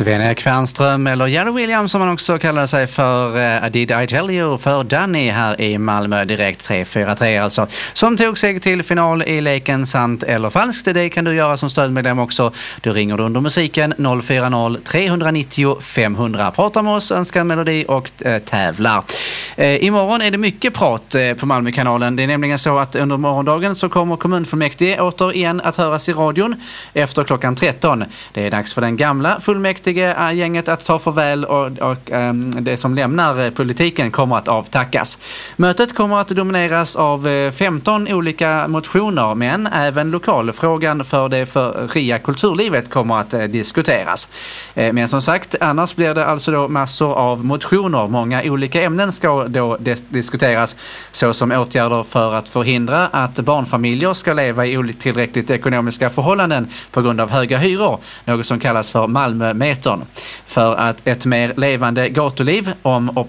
Sven-Erik Kvernström, eller Yellow Williams som man också kallar sig för, Did I Tell You, för Danny här i Malmö direkt 3-4-3 alltså, som tog sig till final i leken Sant eller Falskt. Det kan du göra som stödmedlem också. Du ringer under musiken 040-390 500. Prata med oss, önska en melodi och tävlar. Imorgon är det mycket prat på Malmökanalen. Det är nämligen så att under morgondagen så kommer kommunfullmäktige återigen att höras i radion efter klockan 13. Det är dags för den gamla fullmäktige gänget att ta farväl och det som lämnar politiken kommer att avtackas. Mötet kommer att domineras av 15 olika motioner, men även lokalfrågan för det fria kulturlivet kommer att diskuteras. Men som sagt, annars blir det alltså då massor av motioner. Många olika ämnen ska då diskuteras, såsom åtgärder för att förhindra att barnfamiljer ska leva i otillräckligt ekonomiska förhållanden på grund av höga hyror, något som kallas för Malmömetern. För att ett mer levande gatuliv, om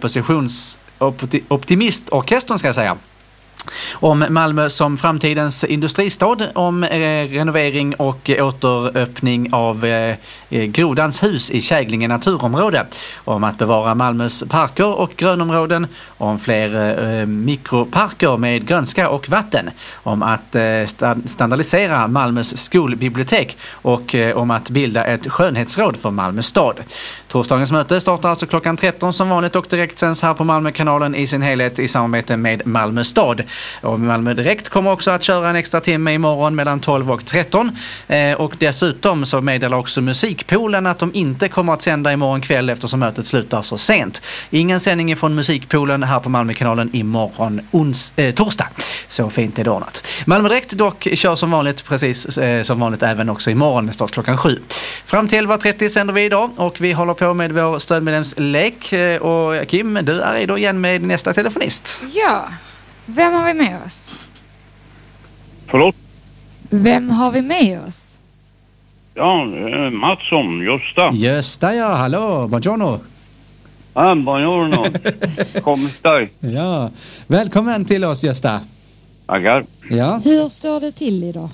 optimistorkestern ska jag säga. Om Malmö som framtidens industristad, om renovering och återöppning av Grodans hus i Käglinge naturområde, om att bevara Malmös parker och grönområden, om fler mikroparker med grönska och vatten, om att standardisera Malmös skolbibliotek och om att bilda ett skönhetsråd för Malmö stad. Torsdagens möte startar alltså klockan 13 som vanligt och direkt sänds här på Malmökanalen i sin helhet i samarbete med Malmö stad. Och Malmö Direkt kommer också att köra en extra timme imorgon mellan 12 och 13. Och dessutom så meddelar också Musikpoolen att de inte kommer att sända imorgon kväll eftersom mötet slutar så sent. Ingen sändning från Musikpoolen här på Malmökanalen imorgon torsdag. Så fint är det ordnat. Malmö Direkt dock kör som vanligt, precis som vanligt även också imorgon med start klockan 7. Fram till 11:30 sänder vi idag och vi håller på med vår stödmedlemslek. Och Kim, du är idag igen med nästa telefonist. Ja. Vem har vi med oss? Förlåt? Vem har vi med oss? Ja, Matsson, Gösta. Gösta, ja, hallå, buongiorno. Buongiorno. Kom stai. Ja, välkommen till oss, Gösta. Tackar. Ja. Hur står det till idag?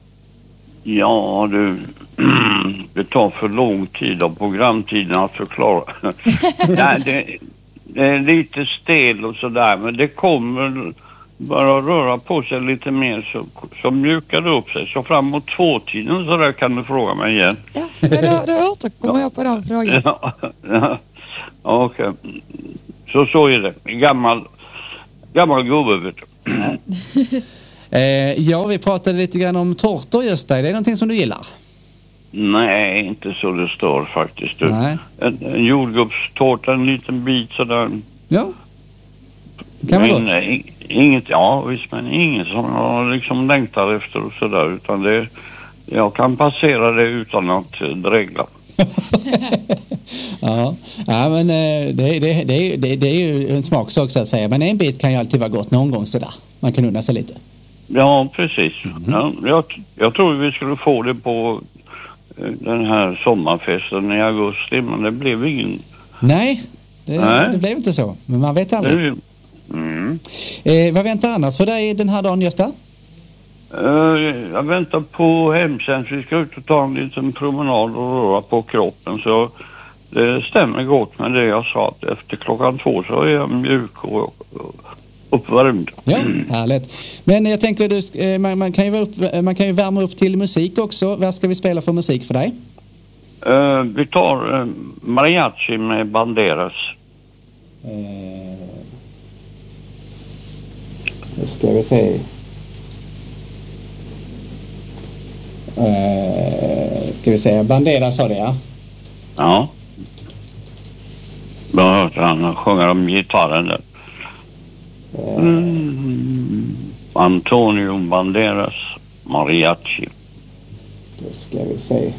Ja, det tar för lång tid av programtiden att förklara. Nej, det är lite stel och sådär, men det kommer bara röra på sig lite mer så mjukar det upp sig. Så framåt 2-tiden så där kan du fråga mig igen. Ja, men då återkommer jag på den frågan. Ja, okej. Så är det. Gammal gubbe, vet du. Ja, vi pratade lite grann om tårtor, Gösta. Är det någonting som du gillar? Nej, inte så det står faktiskt. Nej. En jordgubbstårta, en liten bit sådär. Ja, det kan vara gott. Inget, ja visst, men inget som jag liksom längtar efter och sådär, utan jag kan passera det utan att dregla. Ja, men det är ju en smaksak så att säga. Men en bit kan ju alltid vara gott någon gång sådär. Man kan unna sig lite. Ja, precis. Ja, jag tror vi skulle få det på den här sommarfesten i augusti, men det blev ingen. Nej, det blev inte så. Men man vet aldrig. Vad väntar annars för dig den här dagen, Gösta? Jag väntar på hemtjänst. Vi ska ut och ta en liten promenad och röra på kroppen. Så det stämmer gott med det jag sa, att efter klockan 2 så är jag mjuk och uppvärmd. Ja, härligt. Men jag tänker man kan ju värma upp till musik också. Vad ska vi spela för musik för dig? Vi tar mariachi med Banderas. Nu ska vi se. Ska vi se. Banderas sa det, ja? Ja. Jag har hört han sjunger om gitarren där. Antonio Banderas mariachi. Då ska vi se.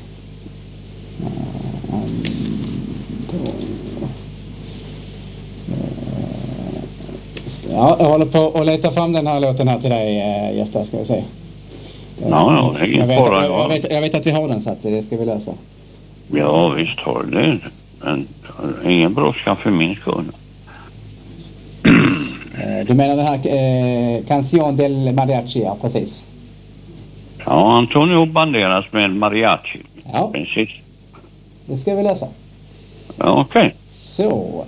Ja, jag håller på att leta fram den här låten här till dig, Gösta, ska vi se. Jag vet att vi har den, så att det ska vi lösa. Ja, visst har det. Men ingen brådska för min skull. Du menar den här Canción del Mariachi, ja, precis. Ja, Antonio Banderas med mariachi. Ja. Precis. Det ska vi lösa. Ja, okej. Så.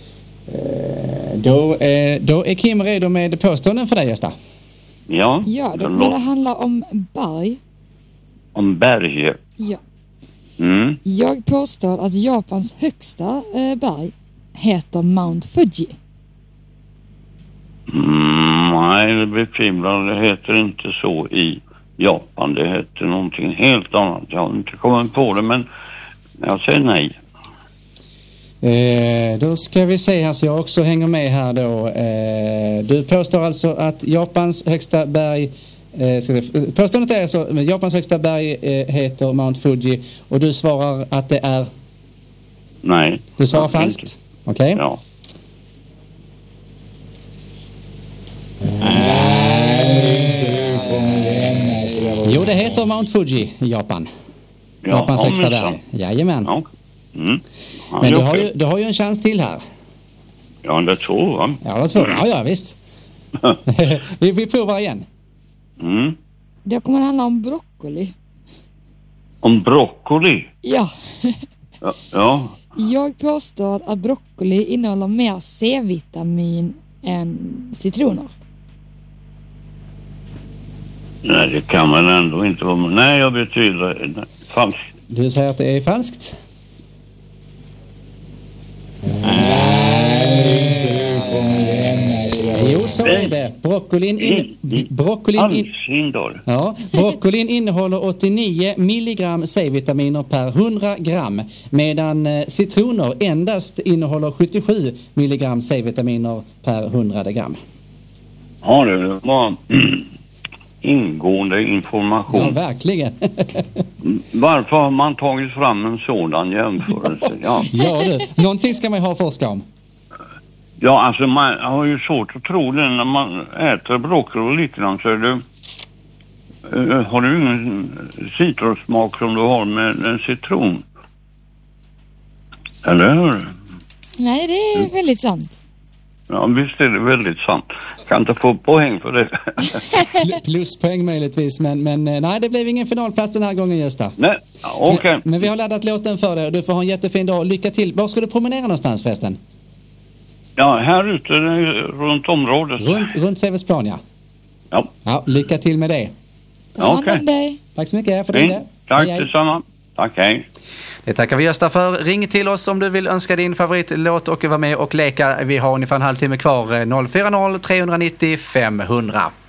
Då är Kim redo med påståenden för dig, Gösta. Ja. Ja, då kommer det handla om berg. Om berg. Ja. Mm. Jag påstår att Japans högsta berg heter Mount Fuji. Nej, det betvivlar. Det heter inte så i Japan. Det heter någonting helt annat. Jag har inte kommit på det, men jag säger nej. Då ska vi se här så jag också hänger med här då. Du påstår alltså att Japans högsta berg påståendet är alltså Japans högsta berg heter Mount Fuji och du svarar att det är... Nej. Du svarar falskt? Okej. Ja. Jo, det heter Mount Fuji i Japan. Ja, Japans högsta berg. Jajamän. Ja. Mm. Ja, Men okej. du har ju en chans till här. Ja, det tror jag. Ja, det tror jag. Ja, visst. vi provar igen. Mm. Det kommer handla om broccoli. Om broccoli? Ja. Ja. Jag påstår att broccoli innehåller mer C-vitamin än citroner. Nej, det kan man ändå inte vara. Nej, jag betyder falskt. Du säger att det är falskt? Jo, så är det. Broccolin innehåller 89 milligram C-vitaminer per 100 gram medan citroner endast innehåller 77 milligram C-vitaminer per 100 gram. Ja, det var ingående information. Ja, verkligen. Varför har man tagit fram en sådan jämförelse? Ja, Ja du, någonting ska man ju ha forska om. ja, alltså man har ju svårt att tro det när man äter broccoli lite grann, så är det, har du ingen citrussmak som du har med en citron? Eller hur? Nej, det är väldigt sant. Ja, visst är det väldigt sant. Kan inte få poäng för det. Pluspoäng möjligtvis, men nej, det blev ingen finalplats den här gången, Gösta. Nej, okej. Men vi har laddat låten för dig och du får ha en jättefin dag. Lycka till. Var ska du promenera någonstans förresten? Ja, här ute runt området. Runt Sävesplan, ja. Ja. Ja, lycka till med det. Ta hand Okej. om dig. Tack så mycket för Fint. det. Tack Hej, hej. detsamma. Tack, hej. Det tackar vi Gösta för. Ring till oss om du vill önska din favoritlåt och vara med och leka. Vi har ungefär en halvtimme kvar. 040 390 500.